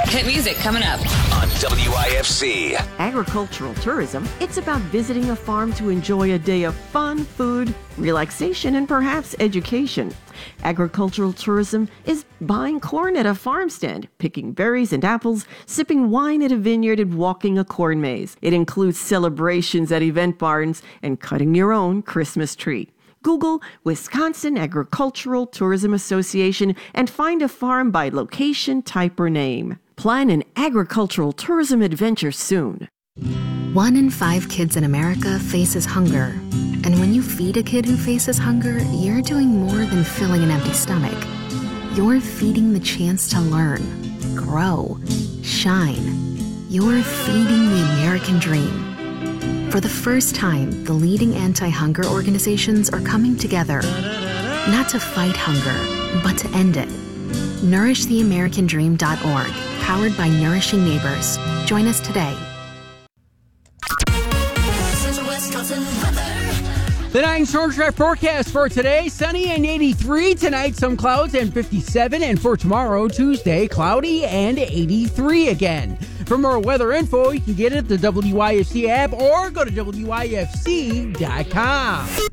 Hit music coming up on WIFC. Agricultural tourism, it's about visiting a farm to enjoy a day of fun, food, relaxation, and perhaps education. Agricultural tourism is buying corn at a farm stand, picking berries and apples, sipping wine at a vineyard, and walking a corn maze. It includes celebrations at event barns and cutting your own Christmas tree. Google Wisconsin Agricultural Tourism Association and find a farm by location, type, or name. Plan an agricultural tourism adventure soon. 1 in 5 kids in America faces hunger. And when you feed a kid who faces hunger, you're doing more than filling an empty stomach. You're feeding the chance to learn, grow, shine. You're feeding the American dream. For the first time, the leading anti-hunger organizations are coming together, not to fight hunger, but to end it. NourishTheAmericanDream.org, powered by Nourishing Neighbors. Join us today. The 9 Storm Track forecast for today, sunny and 83. Tonight, some clouds and 57. And for tomorrow, Tuesday, cloudy and 83 again. For more weather info, you can get it at the WIFC app or go to WIFC.com.